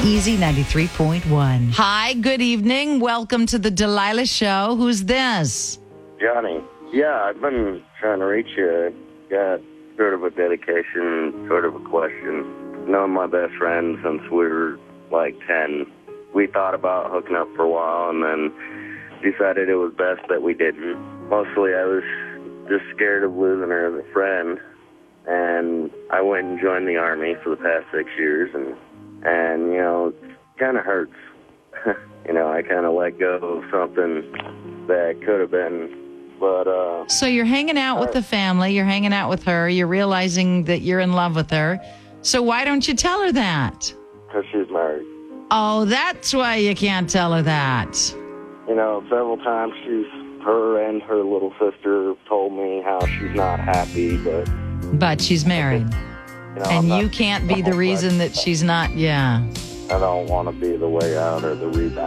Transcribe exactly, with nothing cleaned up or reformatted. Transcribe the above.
Easy ninety-three point one. Hi, good evening. Welcome to the Delilah Show. Who's this? Johnny. Yeah, I've been trying to reach you. Got sort of a dedication, sort of a question. Known my best friend since we were like ten. We thought about hooking up for a while and then decided it was best that we didn't. Mostly I was just scared of losing her as a friend. And I went and joined the Army for the past six years, and, and you know, it kind of hurts. you know, I kind of let go of something that could have been, but... Uh, so you're hanging out with uh, the family, you're hanging out with her, you're realizing that you're in love with her. So why don't you tell her that? Because she's married. Oh, that's why you can't tell her that. You know, several times she's, her and her little sister told me how she's not happy, but... But she's married. You know, and not, you can't be the reason that she's not, yeah. I don't want to be the way out or the rebound.